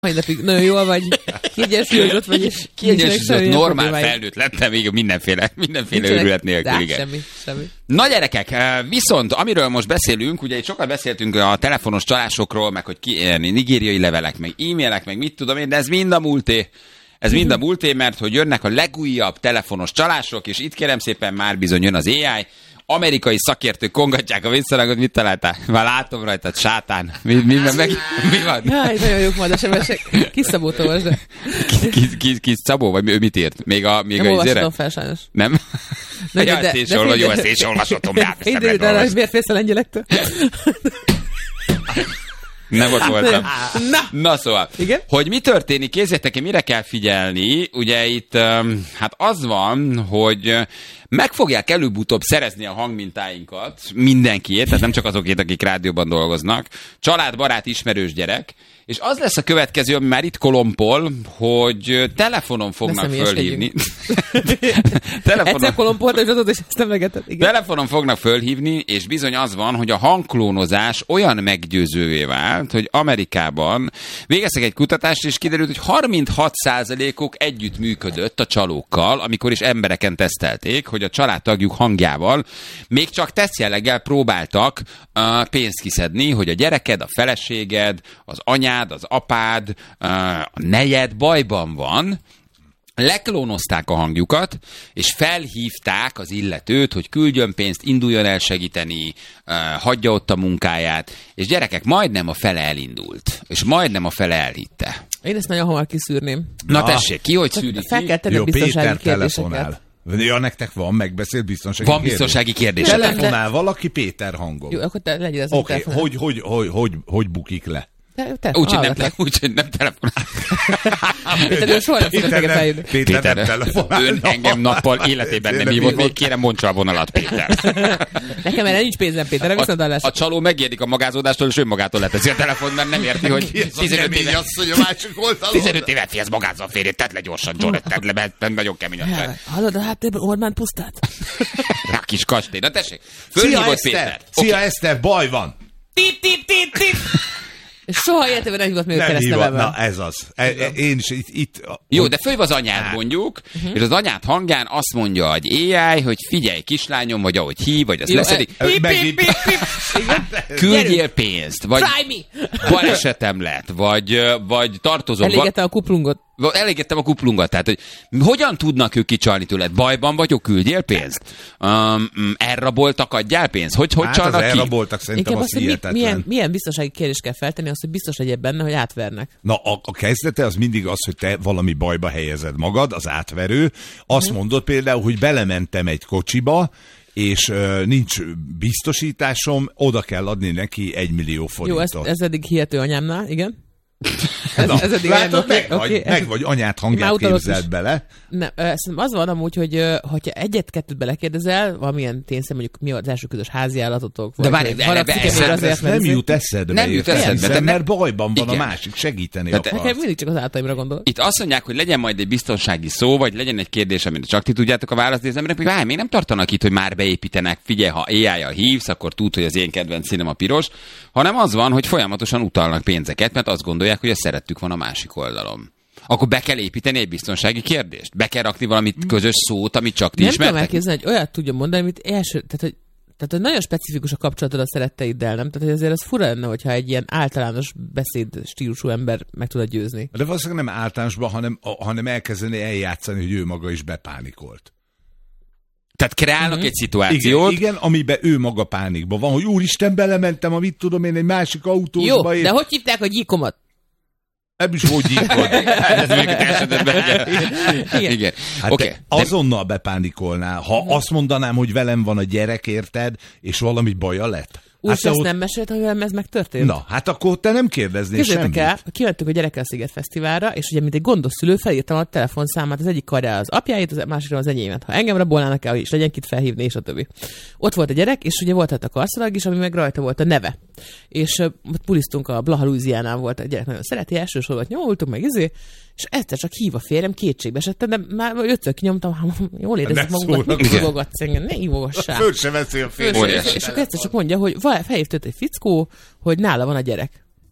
Majd napig nagyon jól vagy, kiegyensúlyozott vagy, és kiegyensúlyozott, normál felnőtt lettem, még mindenféle őrület nélkül, igen. Semmi. Na gyerekek, viszont amiről most beszélünk, ugye itt sokat beszéltünk a telefonos csalásokról, meg hogy nigériai levelek, meg e-mailek, meg mit tudom én, de ez mind a múlté. Ez mind a múlté, mert hogy jönnek a legújabb telefonos csalások, és itt kérem szépen már bizony jön az AI. Amerikai szakértők kongatják a visszarangot, mit találtál? Már látom rajtad, sátán. Mi van? Jaj, nagyon jók majd a sebesek. Kis Szabó Tolvas, de... Kis Szabó, vagy ő mit írt? Még a nem olvashatom fel, sajnos. Nem? Jó, ezt is olvashatom. De miért félsz a lengyelektől? Nem ott voltam. Na szóval, igen? Hogy mi történik, kézzétek, mire kell figyelni, ugye itt hát az van, hogy meg fogják előbb-utóbb szerezni a hangmintáinkat mindenkiét, tehát nem csak azokét, akik rádióban dolgoznak, család, barát, ismerős gyerek, és az lesz a következő, ami már itt kolompol, hogy telefonon fognak fölhívni. Egyszer kolompolt, és azóta is ezt emlegetett. Telefonon fognak fölhívni, és bizony az van, hogy a hangklónozás olyan meggyőzővé vált, hogy Amerikában végeztek egy kutatást, és kiderült, hogy 36%-uk együtt működött a csalókkal, amikor is embereken tesztelték, hogy a családtagjuk hangjával még csak tesztjelleggel próbáltak pénzt kiszedni, hogy a gyereked, a feleséged, az anyád, az apád, a nejed bajban van, leklónozták a hangjukat, és felhívták az illetőt, hogy küldjön pénzt, induljon el segíteni, hagyja ott a munkáját, és gyerekek, majdnem a fele elindult, és majdnem a fele elhitte. Én ezt nagyon hamar kiszűrném. Na tessék, ki hogy szűri ki? Fel kell tenni biztonsági kérdéseket. Ja, nektek van megbeszélt biztonsági kérdés? Van biztonsági kérdés. Telefonál valaki Péter hangon. Jó, akkor te legyél az Oké, hogy bukik le? Úgyhogy nem telefonál. Péter, soha nem fogod neked feljönni. Péter nem telefonál. Ön engem nappal életében nem hívott, még kérem mondja a vonalat, Péter. Nekem erre nincs pénzem, Péter, viszont hallás. A csaló megérdik a magázódástól, és önmagától leteszi a telefon, mert nem érti, hogy 15 évet fihez magázza a férjét, tedd le gyorsan, John, tedd le, mert nagyon kemény a csaj. Hallod, a háttérben Orbán pusztát? A kis kastély. Na tessék, fölhívott Pétert. Szia Eszter, baj van. Tip. Soha életében nem hívott még a keresztnevemen. Na ez az. Én is itt... Jó, de fölv az anyád mondjuk, és az anyád hangján azt mondja egy AI, hogy figyelj kislányom, vagy ahogy hív, vagy azt leszedik. Küldjél pénzt, vagy balesetem lett, vagy tartozom. Elégettem a kuplungot. Elégettem a kuplungat, tehát hogy hogyan tudnak ők kicsalni tőled? Bajban vagyok, küldjél pénzt? Elraboltak, adjál pénzt? Hogy csalnak ki? Az elraboltak szerintem az hihetetlen. Milyen biztonsági kérdést kell feltenni, azt, hogy biztos legyél benne, hogy átvernek? Na, a kezdete az mindig az, hogy te valami bajba helyezed magad, az átverő. Azt mondod például, hogy belementem egy kocsiba, és nincs biztosításom, oda kell adni neki 1 millió forintot. Jó, ez eddig hihető anyámnál, igen? Látod, meg vagy anyát hangját képzeld bele. Nem, szerintem az van amúgy, hogy hogyha egyet-kettőt belekérdezel, valamilyen tényleg mondjuk mi az első közös háziállatotok, vagy ez nem jut eszedbe. Nem jut eszedbe, mert bajban van a másik, segíteni akarsz. Nekem mindig csak az áltaimra gondolok. Itt azt mondják, hogy legyen majd egy biztonsági szó, vagy legyen egy kérdés, amit csak ti tudjátok a választ, de az emberek még még nem tartanak itt, hogy már beépítenek, figyelj, ha AI-jal hívsz, akkor tud, hogy az én kedvenc színem a piros, hanem az van, hogy folyamatosan utalnak pénzeket, mert azt gondolják, hogy a szerettük van a másik oldalon. Akkor be kell építeni egy biztonsági kérdést? Be kell rakni valamit közös szót, amit csak ti ismertek? Nem tudom elképzelni, hogy olyat tudjon mondani, amit tehát, hogy nagyon specifikus a kapcsolatod a szeretteiddel, nem? Tehát, hogy azért az fura lenne, hogyha egy ilyen általános beszéd stílusú ember meg tudod győzni. De valószínűleg nem általánosban, hanem elkezdeni eljátszani, hogy ő maga is bepánikolt. Tehát kreálnak egy szituációt. Igen, amiben ő maga pánikban van, hogy úristen, belementem, amit tudom én, egy másik autózba. Jó, de hogy hívták a gyíkomat? Nem is hogy gyíkod. Ez még esetben. Igen. Hát okay. Azonnal bepánikolnál. Ha azt mondanám, hogy velem van a gyerek, érted, és valami baja lett. Úgy hát azt nem mesélt, hogy velem ez megtörtént? Na, hát akkor te nem kérdeznél semmit. Kimentünk a Gyerekkel Sziget Fesztiválra, és ugye, mint egy gondos szülő, felírtam a telefonszámát, az egyik karjára az apjáit, az másikra az enyémet. Ha engem rabolnának el, is legyen kit felhívni, és a többi. Ott volt a gyerek, és ugye volt a karszalag is, ami meg rajta volt a neve. És pulisztunk a Blaha Louisianán, volt a gyerek, nagyon szereti, elsősorban nyomultunk meg, és egyszer csak hív a férjem, kétségbe esettem, de már 5-ször kinyomtam, jól érezzük magunkat, mit hívogatsz engem, ne hívogassál. Föl se veszi a férjem. És akkor egyszer csak mondja, hogy felhívtott egy fickó, hogy nála van a gyerek.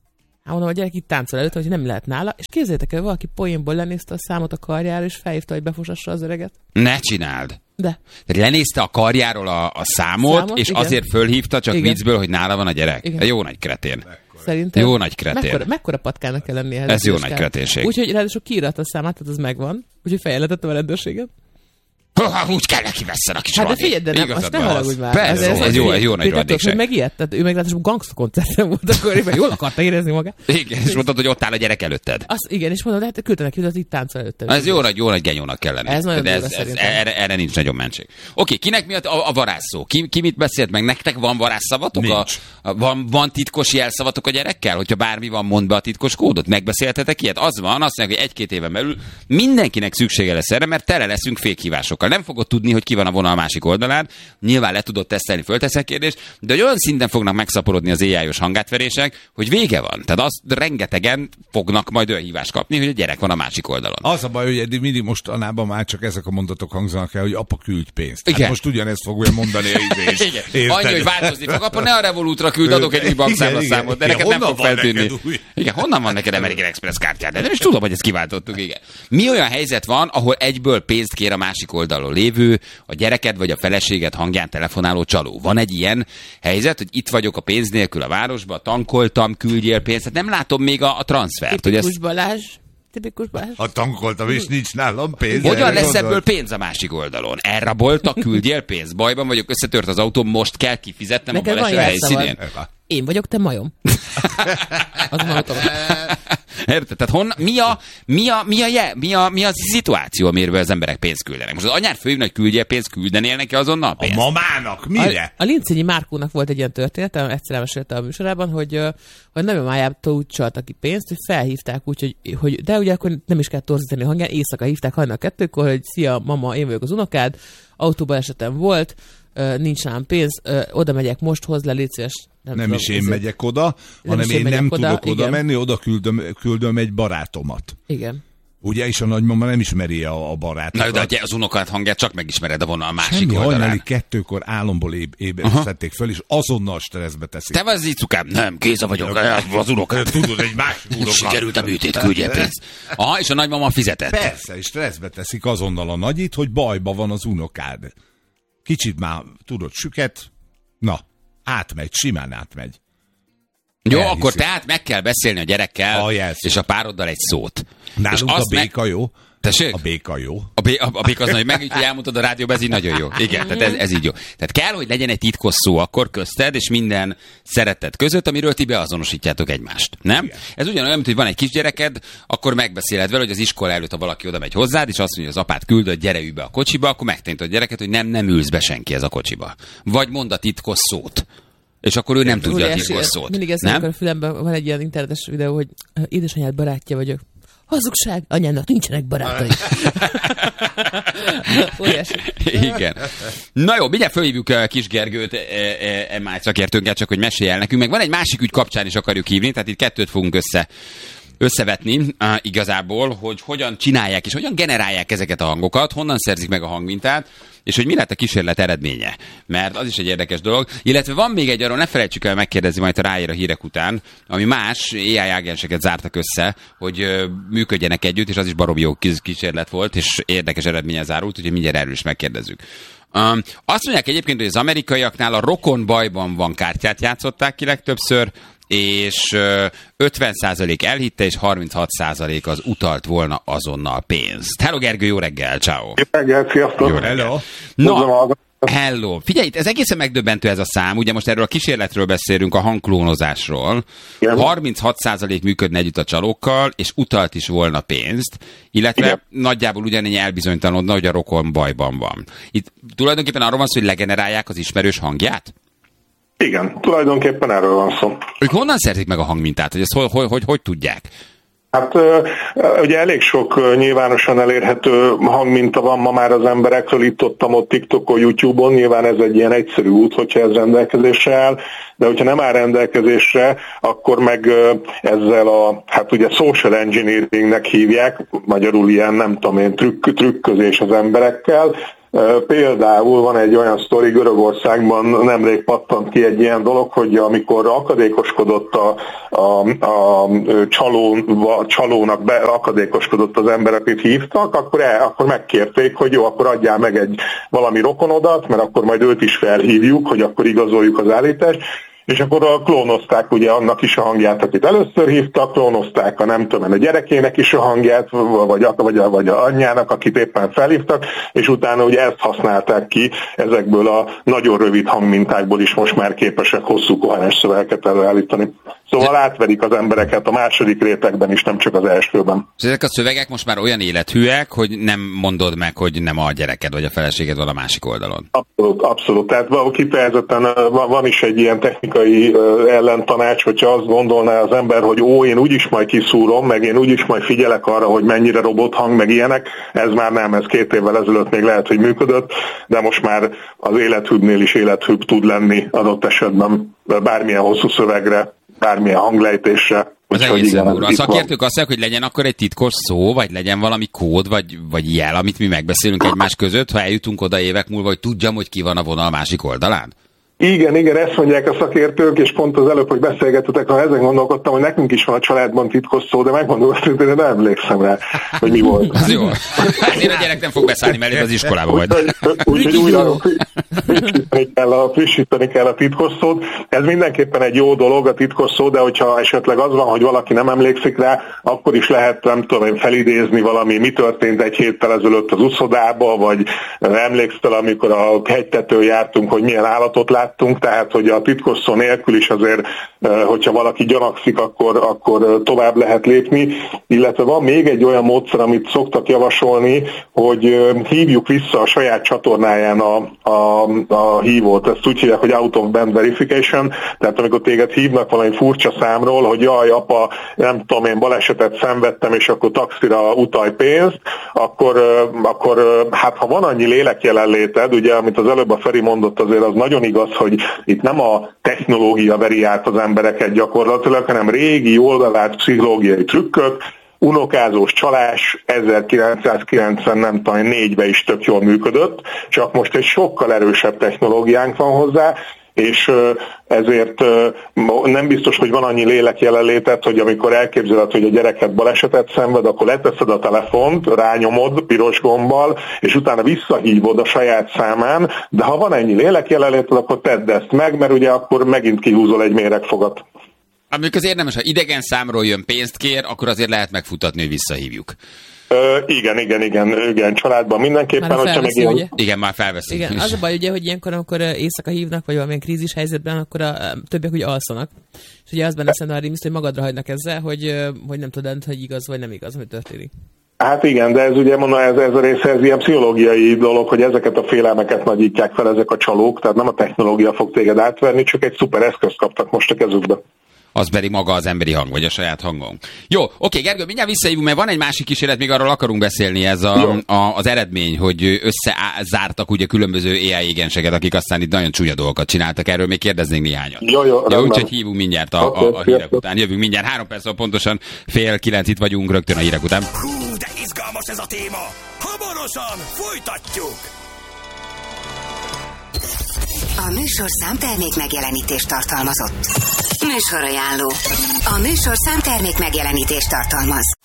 Mondom, a gyerek itt táncol előtt, hogy nem lehet nála, és képzeljétek el, valaki poénból lenézte a számot a karjára, és felhívta, hogy befosassa az öreget. Ne csináld! De. Tehát lenézte a karjáról a számot, és igen. azért fölhívta csak Igen. viccből, hogy nála van a gyerek. Igen. Jó nagy kretén. Szerintem. Jó nagy kretén. Mekkora patkának kell lennie? Ez jó nagy kreténség. Úgyhogy ráadásul kiírta a számát, tehát az megvan. Úgyhogy feljelentettem a rendőrséget. Úgy kell neki vesszen a kis Hát de Radi. figyelj, de nem, Igazad azt ne van. haragudj már. Persze, ez jó nagy radékság. Megijedt, tehát ő meg ráadásul gangsta koncerten volt, akkor én meg jól akarta érezni magát. Igen, és mondtad, hogy ott áll a gyerek előtted. Igen, és mondom, de hát küldte neki, hogy itt táncol előttem. Ez jó nagy genyónak kell lenni. Ez nagyon Tehát durva szerintem. erre nincs nagyon mentség. Oké, kinek mi a varázsszó? Ki mit beszélt meg? Nektek van varázsszavatok? Nincs. Van titkos jelszavatok a gyerekkel? Hogyha bármi van, mondd be a titkos kódot. Megbeszéltetek ilyet? Az van, azt mondják, hogy 1-2 éven belül mindenkinek szüksége lesz erre, mert tele leszünk fékhívásokkal. Nem fogod tudni, hogy ki van a vonal másik oldalán. Nyilván le tudod tesztelni, fölteszek kérdést, de hogy olyan szinten fognak megszaporodni az AI-os hangátverések, hogy vége van. Tehát azt rengetegen fognak majd olyan hívást kapni, hogy a gyerek van a másik oldalon. Az a baj, hogy eddig mindig mostanában már csak ezek a mondatok hangzanak el, hogy apa küldj pénzt. Igen. Hát most ugyanezt fogja mondani a izés. Igen. Érted? Annyi, hogy változni fog. Apa, ne a Revolutra küld, adok egy új bankszámlaszámot, de Igen, neked nem honnan fog van feltűnni. neked új? Igen, honnan van neked American Express kártyád? De nem is tudom, hogy ezt kiváltottuk, igen. Mi olyan helyzet van, ahol egyből pénzt kér a másik oldalon lévő, a gyereked vagy a feleséged hangján telefonáló csaló? Van egy ilyen helyzet, hogy itt vagyok a pénz nélkül a városba, tankoltam, küldjél pénzt, hát nem látom még a transfert. Tipikus Balázs. Ha tankoltam, és nincs nálam pénz. Hogyan erre lesz gondolt? ebből pénz a másik oldalon? Elraboltak, küldjél pénzt. Bajban vagyok, összetört az autó, most kell kifizetnem Neked a van baleset jelszavad. helyszínén. Én vagyok, te majom. Az már Érted? Tehát mi a szituáció, amiről az emberek pénzt küldenek? Most az anyád főhívna, hogy küldjél pénzt, küldenél neki azonnal A pénzt? mamának mire? A Lincényi Márkónak volt egy ilyen történet, egyszer elmesélte a műsorában, hogy nagymamájától úgy csaltak ki pénzt, hogy felhívták úgy, hogy de ugye akkor nem is kell torzítani a hangján, éjszaka hívták hajnal 2-kor, hogy szia mama, én vagyok az unokád, autóbalesetem volt, nincs rám pénz, oda megyek most, hozd le, légy szíves. Nem is én megyek oda, hanem én nem tudok oda menni, oda küldöm egy barátomat. Igen. Ugye, és a nagymama nem ismeri a barátokat. Na, de az unokád hangját csak megismered a vonal a másik Semmi, oldalán. hajnali 2-kor álomból ébresztették föl, és azonnal stresszbe teszik. Te vagy az icukám? Nem, Géza vagyok, az unokád. Tudod, egy másik unokat. Sikerült a műtét, küldjél pénzt. Aha, és a nagymama fizetett. Persze, és stresszbe teszik azonnal a nagyit, hogy bajba van az unokád. Kicsit már, tudod, süket, na, átmegy, simán átmegy. Jó, Elhiszi. akkor tehát meg kell beszélni a gyerekkel A jelszó. és a pároddal egy szót. Nálunk és a azt béka jó. Tessék? A béka jó. A béka az nagy, meg így, hogy elmondtad a rádióban, ez így nagyon jó. Igen, tehát ez így jó. Tehát kell, hogy legyen egy titkos szó akkor közted, és minden szeretet között, amiről ti beazonosítjátok egymást. Nem? Igen. Ez ugyanolyan, mint hogy van egy kisgyereked, akkor megbeszéled vele, hogy az iskola előtt, ha valaki oda megy hozzád, és azt mondja, hogy az apát küldött, gyere ülj be a kocsiba, akkor megtanítod a gyereket, hogy nem ülsz be senki ez a kocsiba. Vagy mond a titkos szót. És akkor ő nem tudja a titkos szót. Mindig ez, amikor a fülemben van egy ilyen internetes videó, hogy édesanyád barátja vagyok. Hazugság, anyának nincsenek barátai. Igen. Na jó, mindjárt fölhívjuk Kis Gergőt, MI szakértőnket, csak hogy mesélj el nekünk. Meg van egy másik ügy kapcsán is akarjuk hívni, tehát itt kettőt fogunk összevetni igazából, hogy hogyan csinálják és hogyan generálják ezeket a hangokat, honnan szerzik meg a hangmintát, és hogy mi lett a kísérlet eredménye. Mert az is egy érdekes dolog. Illetve van még egy, arról ne felejtsük el megkérdezni majd a ráér a hírek után, ami más AI ágenseket zártak össze, hogy működjenek együtt, és az is baromi jó kísérlet volt, és érdekes eredménye zárult, úgyhogy mindjárt erről is megkérdezzük. Azt mondják egyébként, hogy az amerikaiaknál a rokon bajban van kártyát játszották ki legtöbbször, és 50% elhitte, és 36% az utalt volna azonnal pénzt. Hello Gergő, jó reggel, ciao. Jó reggel, sziasztok. Jó reggel. Hello. No, hello. Figyelj, itt ez egészen megdöbbentő ez a szám, ugye most erről a kísérletről beszélünk, a hangklónozásról. 36% működne együtt a csalókkal, és utalt is volna pénzt, illetve igen, nagyjából ugyanennyi elbizonytalanodna, hogy a rokon bajban van. Itt tulajdonképpen arról van szó, hogy legenerálják az ismerős hangját? Igen, tulajdonképpen erről van szó. Ők honnan szerzik meg a hangmintát? Hogy ezt hogy tudják? Hát ugye elég sok nyilvánosan elérhető hangminta van ma már az emberekről, ott TikTokon, YouTube-on, nyilván ez egy ilyen egyszerű út, hogyha ez rendelkezésre áll, de hogyha nem áll rendelkezésre, akkor meg ezzel hát ugye social engineeringnek hívják, magyarul ilyen nem tudom én trükközés az emberekkel, Például van egy olyan sztori, Görögországban nemrég pattant ki egy ilyen dolog, hogy amikor akadékoskodott a csalónak akadékoskodott az ember, akit hívtak, akkor megkérték, hogy jó, akkor adjál meg valami rokonodat, mert akkor majd őt is felhívjuk, hogy akkor igazoljuk az állítást. És akkor klónozták ugye annak is a hangját, akit először hívtak, klónozták a gyerekének is a hangját, vagy a anyjának, akit éppen felhívtak, és utána ugye ezt használták ki, ezekből a nagyon rövid hangmintákból is most már képesek hosszú koherens szövegeket előállítani. Szóval átverik az embereket a második rétegben is, nem csak az elsőben. Ezek a szövegek most már olyan élethűek, hogy nem mondod meg, hogy nem a gyereked vagy a feleséged van a másik oldalon. Abszolút. Tehát kifejezetten van is egy ilyen technikai ellentanács, hogyha azt gondolná az ember, hogy én úgyis majd kiszúrom, meg én úgyis majd figyelek arra, hogy mennyire robothang, meg ilyenek. Ez már nem, ez 2 évvel ezelőtt még lehet, hogy működött, de most már az élethűbbnél is élethűbb tud lenni adott esetben bármilyen hosszú szövegre, bármilyen hanglejtésre. Az egészen durva. A szakértők azt mondják, hogy legyen akkor egy titkos szó, vagy legyen valami kód, vagy jel, amit mi megbeszélünk egymás között, ha eljutunk oda évek múlva, hogy tudjam, hogy ki van a vonal másik oldalán? Igen, ezt mondják a szakértők, és pont az előbb, hogy beszélgettetek, ha ezen gondolkodtam, hogy nekünk is van a családban titkos szó, de megmondom azt, hogy nem emlékszem rá, hogy mi volt. Az jó. Azért a gyerek nem fog beszállni mellé az iskolába majd. Úgyhogy újra frissíteni kell a titkos szót. Ez mindenképpen egy jó dolog, a titkos szó, de hogyha esetleg az van, hogy valaki nem emlékszik rá, akkor is lehet, nem tudom, felidézni valami, mi történt egy héttel ezelőtt az uszodába, vagy emlékszel, amikor a hegytetőn jártunk, hogy milyen állatot láttunk, tehát hogy a titkos szó nélkül is azért, hogyha valaki gyanakszik, akkor tovább lehet lépni, illetve van még egy olyan módszer, amit szoktak javasolni, hogy hívjuk vissza a saját csatornáján a hívót. Ezt úgy hívják, hogy out of band verification, tehát amikor téged hívnak valami furcsa számról, hogy jaj, apa, nem tudom, én balesetet szenvedtem, és akkor taxira utalj pénzt, akkor hát ha van annyi lélekjelenléted, ugye, amit az előbb a Feri mondott, azért az nagyon igaz, hogy itt nem a technológia veri át az embereket gyakorlatilag, hanem régi, jól bevált pszichológiai trükkök, unokázós csalás 1994-ben is tök jól működött, csak most egy sokkal erősebb technológiánk van hozzá, és ezért nem biztos, hogy van annyi lélek jelenlétet, hogy amikor elképzeled, hogy a gyereket balesetet szenved, akkor leteszed a telefont, rányomod piros gombbal, és utána visszahívod a saját számán, de ha van ennyi lélek jelenléted, akkor tedd ezt meg, mert ugye akkor megint kihúzol egy méregfogat. Amikor az érdemes, ha idegen számról jön pénzt kér, akkor azért lehet megfutatni, hogy visszahívjuk. Igen, családban mindenképpen, hogyha meg ilyen... Igen, már felveszik. Igen, az a baj ugye, hogy ilyenkor, amikor éjszaka hívnak, vagy valamilyen krízis helyzetben, akkor a többiek ugye alszanak. És ugye az benne szerintem a rémiszt, hogy magadra hagynak ezzel, hogy nem tudod, hogy igaz vagy nem igaz, hogy történik. Hát igen, de ez ugye mondom, ez a része, ez ilyen pszichológiai dolog, hogy ezeket a félelmeket nagyítják fel ezek a csalók, tehát nem a technológia fog téged átverni, csak egy szuper eszközt kaptak most a kezükbe. Az pedig maga az emberi hang, vagy a saját hangunk. Jó, oké, Gergő, mindjárt visszahívunk, mert van egy másik kísérlet, még arról akarunk beszélni, ez az eredmény, hogy összezártak ugye különböző AI égenseket, akik aztán itt nagyon csúnya dolgokat csináltak, erről még kérdeznénk néhányat. Jó, úgyhogy hívunk mindjárt a hírek után. Jövünk mindjárt 3 perc, pontosan 8:30 itt vagyunk rögtön a hírek után. Hú, de izgalmas ez a téma! Hamarosan folytatjuk! A műsor számtermék megjelenítést tartalmazott. Műsorajánló. A műsor számtermék megjelenítést tartalmaz.